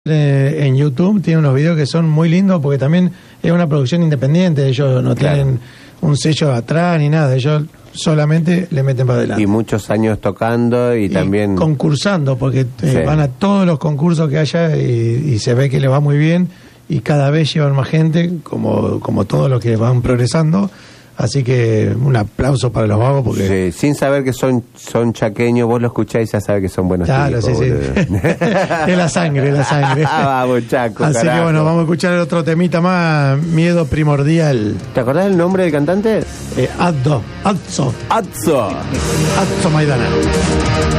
En YouTube tiene unos videos que son muy lindos porque también es una producción independiente. Ellos no tienen un sello atrás ni nada, ellos solamente le meten para adelante. Y muchos años tocando y también concursando, porque van a todos los concursos que haya y se ve que le va muy bien y cada vez llevan más gente, como todos los que van progresando. Así que un aplauso para los vagos porque... Sí, sin saber que son chaqueños, vos lo escucháis y ya sabés que son buenos tipos. Sí. Es la sangre. Vamos, Chaco, así carajo. Que bueno, vamos a escuchar el otro temita más, Miedo Primordial. ¿Te acordás del nombre del cantante? Adso Maidana.